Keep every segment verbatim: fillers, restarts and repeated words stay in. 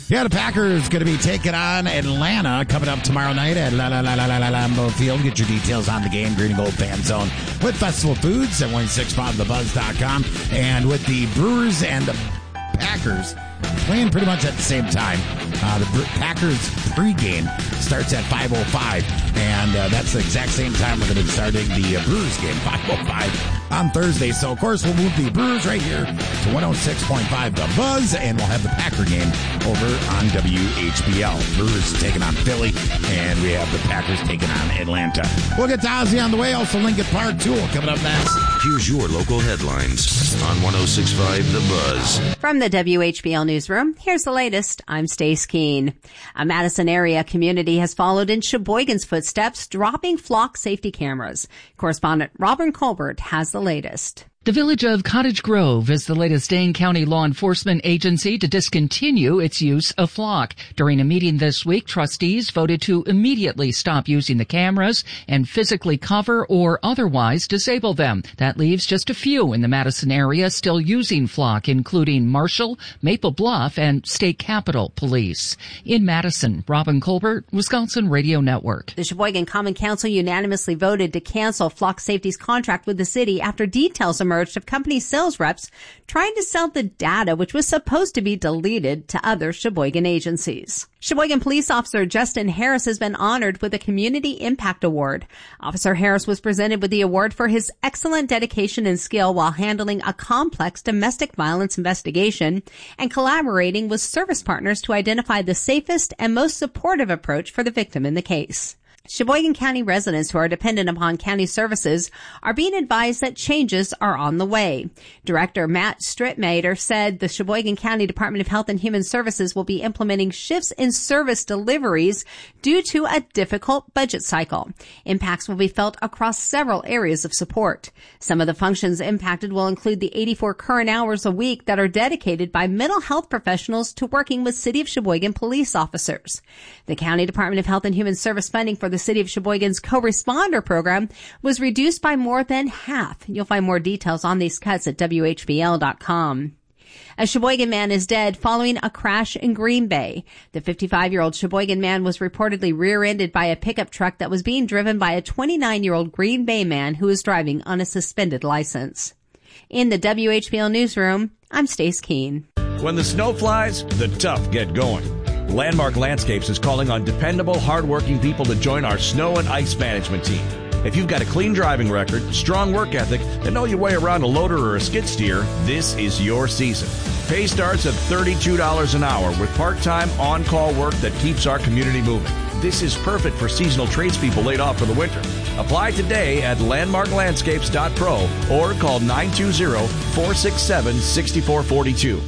Yeah, the Packers going to be taking on Atlanta coming up tomorrow night at La La La La La La Lambeau Field. Get your details on the game, Green and Gold Fan Zone, with Festival Foods at one six five the buzz dot com. And with the Brewers and the Packers playing pretty much at the same time. Uh, the Packers pregame starts at five oh five, and uh, that's the exact same time we're going to be starting the uh, Brewers game, five oh five on Thursday. So, of course, we'll move the Brewers right here to one oh six point five The Buzz, and we'll have the Packer game over on W H B L. Brewers taking on Philly, and we have the Packers taking on Atlanta. We'll get to Ozzy on the way, also Lincoln Park Tool coming up next. Here's your local headlines on one oh six point five The Buzz. From the W H B L Newsroom, here's the latest. I'm Stace Keene. A Madison area community has followed in Sheboygan's footsteps, dropping flock safety cameras. Correspondent Robin Colbert has the latest. The village of Cottage Grove is the latest Dane County law enforcement agency to discontinue its use of flock. During a meeting this week, trustees voted to immediately stop using the cameras and physically cover or otherwise disable them. That leaves just a few in the Madison area still using flock, including Marshall, Maple Bluff, and State Capitol Police. In Madison, Robin Colbert, Wisconsin Radio Network. The Sheboygan Common Council unanimously voted to cancel Flock Safety's contract with the city after details emerged of company sales reps trying to sell the data which was supposed to be deleted to other Sheboygan agencies. Sheboygan Police Officer Justin Harris has been honored with a Community Impact Award. Officer Harris was presented with the award for his excellent dedication and skill while handling a complex domestic violence investigation and collaborating with service partners to identify the safest and most supportive approach for the victim in the case. Sheboygan County residents who are dependent upon county services are being advised that changes are on the way. Director Matt Strittmater said the Sheboygan County Department of Health and Human Services will be implementing shifts in service deliveries due to a difficult budget cycle. Impacts will be felt across several areas of support. Some of the functions impacted will include the eighty-four current hours a week that are dedicated by mental health professionals to working with City of Sheboygan police officers. The County Department of Health and Human Service funding for the City of Sheboygan's co-responder program was reduced by more than half. You'll find more details on these cuts at W H B L dot com. A Sheboygan man is dead following a crash in Green Bay. The fifty-five-year-old Sheboygan man was reportedly rear-ended by a pickup truck that was being driven by a twenty-nine-year-old Green Bay man who was driving on a suspended license. In the W H B L newsroom, I'm Stace Keene. When the snow flies, the tough get going. Landmark Landscapes is calling on dependable, hardworking people to join our snow and ice management team. If you've got a clean driving record, strong work ethic, and know your way around a loader or a skid steer, this is your season. Pay starts at thirty-two dollars an hour with part-time, on-call work that keeps our community moving. This is perfect for seasonal tradespeople laid off for the winter. Apply today at landmark landscapes dot pro or call nine two zero, four six seven, six four four two.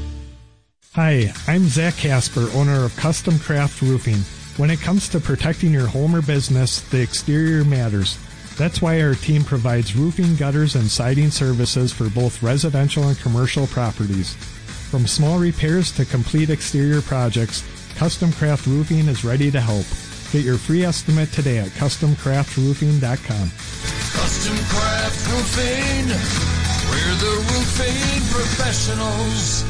Hi, I'm Zach Casper, owner of Custom Craft Roofing. When it comes to protecting your home or business, the exterior matters. That's why our team provides roofing, gutters, and siding services for both residential and commercial properties. From small repairs to complete exterior projects, Custom Craft Roofing is ready to help. Get your free estimate today at custom craft roofing dot com. Custom Craft Roofing, we're the roofing professionals.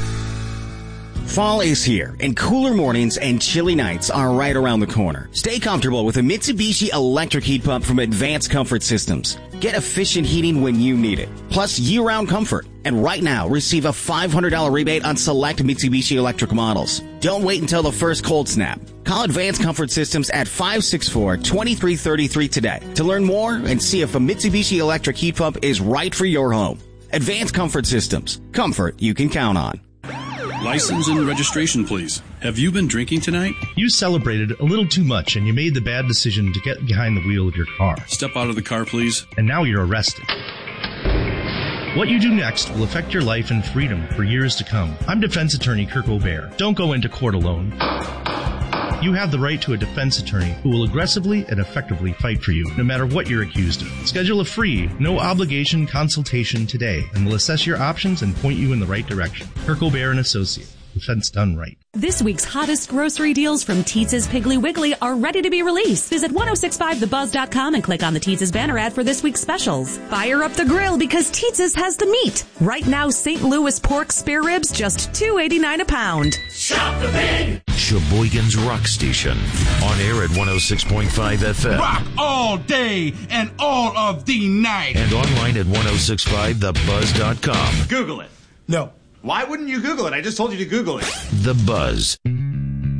Fall is here, and cooler mornings and chilly nights are right around the corner. Stay comfortable with a Mitsubishi electric heat pump from Advanced Comfort Systems. Get efficient heating when you need it, plus year-round comfort. And right now, receive a five hundred dollars rebate on select Mitsubishi electric models. Don't wait until the first cold snap. Call Advanced Comfort Systems at five six four, two three three three today to learn more and see if a Mitsubishi electric heat pump is right for your home. Advanced Comfort Systems. Comfort you can count on. License and registration, please. Have you been drinking tonight? You celebrated a little too much and you made the bad decision to get behind the wheel of your car. Step out of the car, please. And now you're arrested. What you do next will affect your life and freedom for years to come. I'm defense attorney Kirk O'Bear. Don't go into court alone. You have the right to a defense attorney who will aggressively and effectively fight for you, no matter what you're accused of. Schedule a free, no-obligation consultation today, and we'll assess your options and point you in the right direction. Kirk O'Bear and Associate. Defense done right. This week's hottest grocery deals from Teetz's Piggly Wiggly are ready to be released. Visit ten sixty-five the buzz dot com and click on the Teetz's banner ad for this week's specials. Fire up the grill because Teetz's has the meat. Right now, Saint Louis pork spare ribs just two eighty-nine a pound. Shop the Pig! Sheboygan's rock station. On air at one oh six point five F M. Rock all day and all of the night. And online at ten sixty-five the buzz dot com. Google it. No. Why wouldn't you Google it? I just told you to Google it. The Buzz.